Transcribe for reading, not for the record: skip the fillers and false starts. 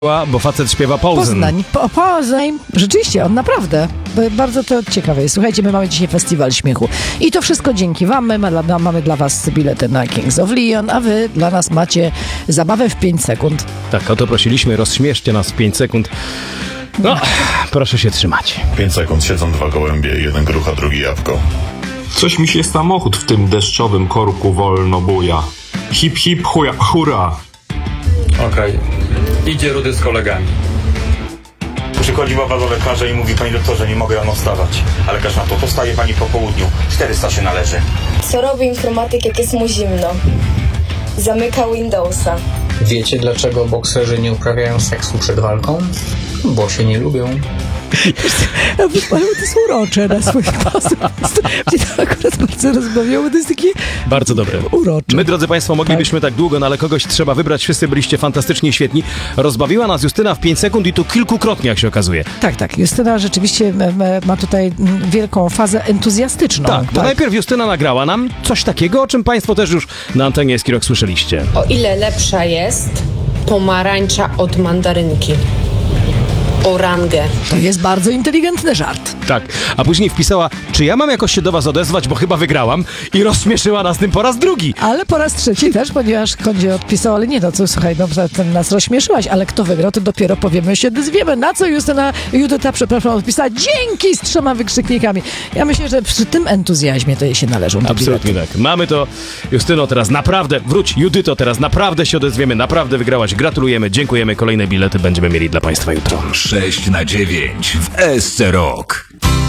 Bo facet śpiewa Poznań. Poznań. Rzeczywiście, on naprawdę. Bardzo to ciekawe jest. Słuchajcie, my mamy dzisiaj festiwal śmiechu. I to wszystko dzięki wam. My mamy dla was bilety na Kings of Leon, a wy dla nas macie zabawę w 5 sekund. Tak, o to prosiliśmy. Rozśmieszcie nas w 5 sekund. No, proszę się trzymać. 5 sekund siedzą 2 gołębie, jeden grucha, drugi jabłko. Coś mi się samochód w tym deszczowym korku wolno buja. Hip hip huja, hura. Okej. Idzie Rudy z kolegami. Przychodzi baba do lekarza i mówi: panie doktorze, nie mogę rano wstawać. A lekarz na to: powstaje pani po południu, 400 się należy. Co robi informatyk, jak jest mu zimno? Zamyka Windowsa. Wiecie, dlaczego bokserzy nie uprawiają seksu przed walką? Bo się nie lubią. Ale to jest urocze na swój sposób. Mnie to akurat bardzo rozbawiło, bo to jest takie bardzo dobre. Urocze. My, drodzy państwo, moglibyśmy tak długo, no ale kogoś trzeba wybrać. Wszyscy byliście fantastycznie świetni. Rozbawiła nas Justyna w 5 sekund i to kilkukrotnie, jak się okazuje. Tak. Justyna rzeczywiście ma tutaj wielką fazę entuzjastyczną. Tak, to najpierw Justyna nagrała nam coś takiego, o czym państwo też już na antenie Eskirok słyszeliście. O ile lepsza jest pomarańcza od mandarynki. O rangę. To jest bardzo inteligentny żart. Tak, a później wpisała: czy ja mam jakoś się do was odezwać, bo chyba wygrałam, i rozśmieszyła nas tym po raz drugi. Ale po raz trzeci też, ponieważ Kondzie odpisał: ale nie, no co, słuchaj, no nas rozśmieszyłaś, ale kto wygrał, to dopiero powiemy, się dozwiemy. Na co Judyta, odpisała: dzięki, z 3 wykrzyknikami. Ja myślę, że przy tym entuzjazmie to jej się należą. Absolutnie tak. Mamy to. Justyno, teraz naprawdę, Judyto, teraz naprawdę się odezwiemy, naprawdę wygrałaś. Gratulujemy, dziękujemy. Kolejne bilety będziemy mieli dla państwa jutro. 6 na 9 w SC Rock.